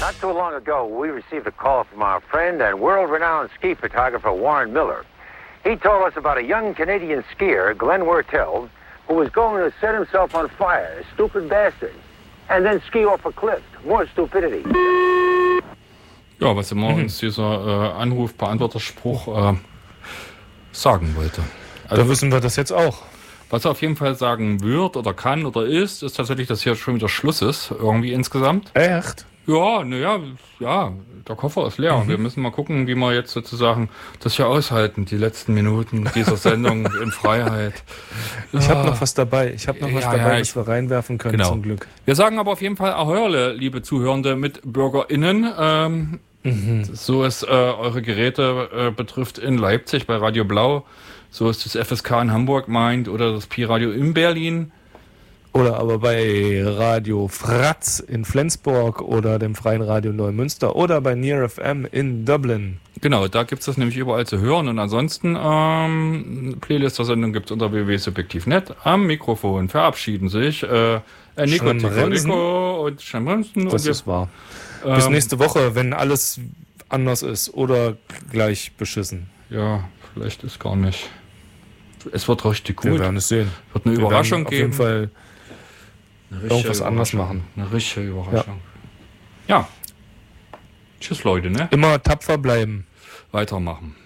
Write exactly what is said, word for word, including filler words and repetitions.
Not too long ago, we received a call from our friend and world-renowned ski photographer Warren Miller. He told us about a young Canadian skier, Glenn Wertel, who was going to set himself on fire, a stupid bastard, and then ski off a cliff. More stupidity. Ja, was immer mhm. uns dieser äh, Anrufbeantworterspruch äh, sagen wollte. Also, da wissen wir das jetzt auch. Was er auf jeden Fall sagen wird oder kann oder ist, ist tatsächlich, dass hier schon wieder Schluss ist, irgendwie insgesamt. Echt? Ja, naja, ja, der Koffer ist leer. Mhm. Wir müssen mal gucken, wie wir jetzt sozusagen das hier aushalten, die letzten Minuten dieser Sendung in Freiheit. Ich habe noch was dabei. Ich habe noch was ja, dabei, ja, was ich, wir reinwerfen können, genau. zum Glück. Wir sagen aber auf jeden Fall Ahörle, liebe Zuhörende MitbürgerInnen. Ähm, mhm. So es äh, eure Geräte äh, betrifft in Leipzig bei Radio Blau. So ist das F S K in Hamburg meint oder das Pi-Radio in Berlin. Oder aber bei Radio Fratz in Flensburg oder dem Freien Radio Neumünster oder bei Near F M in Dublin. Genau, da gibt es das nämlich überall zu hören. Und ansonsten, ähm, Playlist der Sendung gibt es unter w w w punkt subjektiv punkt net. Am Mikrofon verabschieden sich äh, Nico, Nico und Schamrensen. Das und wir, ist wahr. Ähm, Bis nächste Woche, wenn alles anders ist oder gleich beschissen. Ja, vielleicht ist gar nicht. Es wird richtig gut. Wir werden es sehen. Wird eine wir Überraschung auf geben. Auf jeden Fall irgendwas anders machen. Eine richtige Überraschung. Ja. ja. Tschüss, Leute, ne? Immer tapfer bleiben. Weitermachen.